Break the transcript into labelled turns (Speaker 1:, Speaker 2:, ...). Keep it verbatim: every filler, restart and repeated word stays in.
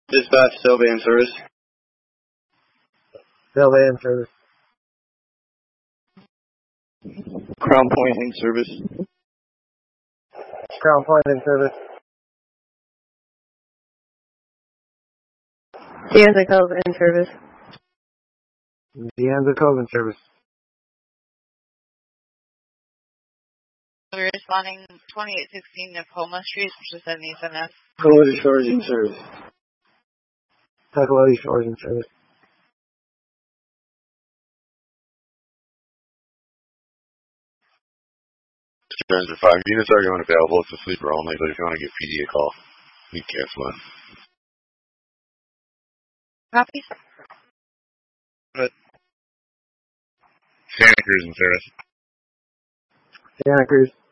Speaker 1: Dispatch, Sylvan service.
Speaker 2: Sylvan service.
Speaker 1: Crown Point in service.
Speaker 2: Crown Point in service.
Speaker 3: Deanza Cove in service.
Speaker 2: Deanza Cove in service.
Speaker 4: We're responding twenty-eight sixteen Tacoma Street, which is seventy-seven F.
Speaker 1: Tuckaloosa Shores in service.
Speaker 2: Tuckaloosa Shores in service.
Speaker 5: Transit five units are unavailable. It's a sleeper only, but if you want to give P D a call, you can cancel it.
Speaker 4: Copy.
Speaker 5: Good. Santa Cruz in service.
Speaker 2: Santa Cruz.